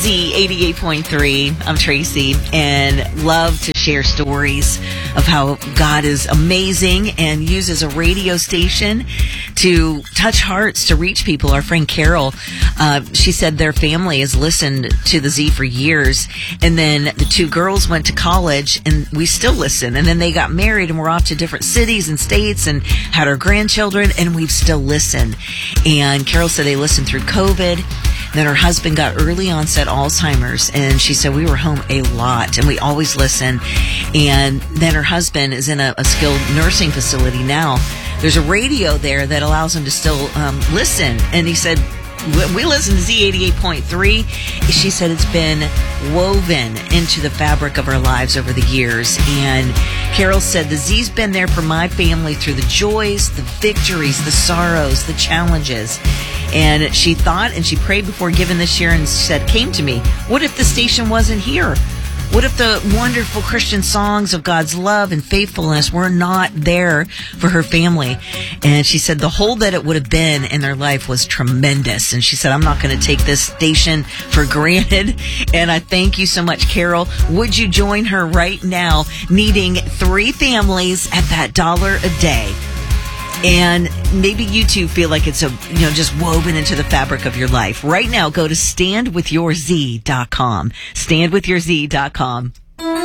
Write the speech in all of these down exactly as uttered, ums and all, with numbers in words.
Z eighty-eight point three. I'm Tracy, and love to share stories of how God is amazing and uses a radio station to touch hearts, to reach people. Our friend Carol, uh, she said their family has listened to the Z for years, and then the two girls went to college, and we still listen. And then they got married, and we're off to different cities and states, and had our grandchildren, and we've still listened. And Carol said they listened through COVID. Then her husband got early onset Alzheimer's, and she said we were home a lot, and we always listen. And then her husband is in a, a skilled nursing facility now. There's a radio there that allows him to still um, listen. And he said, we listen to Z eighty-eight point three. She said it's been woven into the fabric of our lives over the years. And Carol said the Z's been there for my family through the joys, the victories, the sorrows, the challenges. And she thought and she prayed before giving this year and said, came to me, what if the station wasn't here? What if the wonderful Christian songs of God's love and faithfulness were not there for her family? And she said the hole that it would have been in their life was tremendous. And she said, I'm not going to take this station for granted. And I thank you so much, Carol. Would you join her right now, needing three families at that dollar a day? And maybe you too feel like it's a, you know, just woven into the fabric of your life. Right now, go to stand with your z dot com. stand with your z dot com.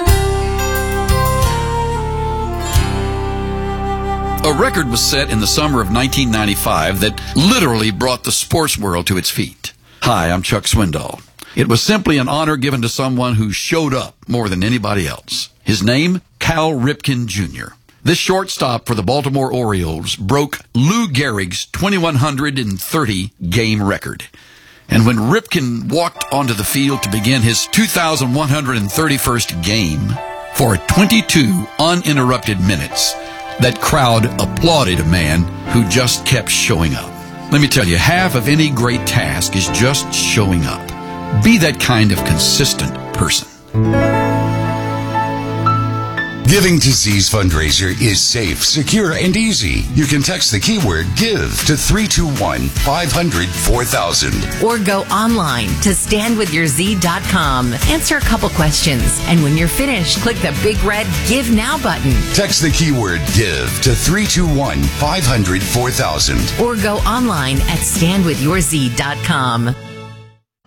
A record was set in the summer of nineteen ninety-five that literally brought the sports world to its feet. Hi, I'm Chuck Swindoll. It was simply an honor given to someone who showed up more than anybody else. His name, Cal Ripken Junior This shortstop for the Baltimore Orioles broke Lou Gehrig's twenty-one thirty game record. And when Ripken walked onto the field to begin his two thousand one hundred thirty-first game, for twenty-two uninterrupted minutes, that crowd applauded a man who just kept showing up. Let me tell you, half of any great task is just showing up. Be that kind of consistent person. Giving to Z's fundraiser is safe, secure, and easy. You can text the keyword GIVE to three two one, five hundred, four thousand. Or go online to stand with your z dot com. Answer a couple questions. And when you're finished, click the big red Give Now button. Text the keyword GIVE to three two one, five hundred, four thousand. Or go online at stand with your z dot com.